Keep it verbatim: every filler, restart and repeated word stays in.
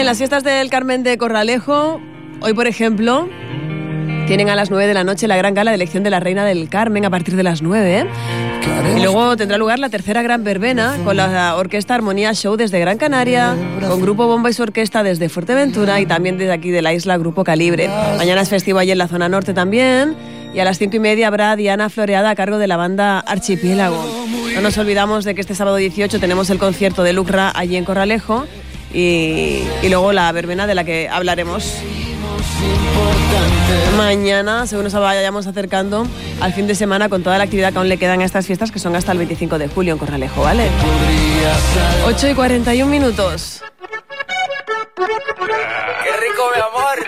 las fiestas del Carmen de Corralejo, hoy por ejemplo, tienen a las nueve de la noche la gran gala de elección de la Reina del Carmen a partir de las nueve. Y luego tendrá lugar la tercera gran verbena con la Orquesta Armonía Show desde Gran Canaria, con Grupo Bomba y su orquesta desde Fuerteventura y también desde aquí de la isla Grupo Calibre. Mañana es festivo allí en la zona norte también y a las cinco y media habrá Diana Floreada a cargo de la banda Archipiélago. No nos olvidamos de que este sábado dieciocho tenemos el concierto de Lucra allí en Corralejo y, y luego la verbena de la que hablaremos mañana, según nos vayamos acercando al fin de semana con toda la actividad que aún le quedan a estas fiestas, que son hasta el veinticinco de julio en Corralejo, ¿vale? ocho y cuarenta y un minutos. ¡Qué rico, mi amor!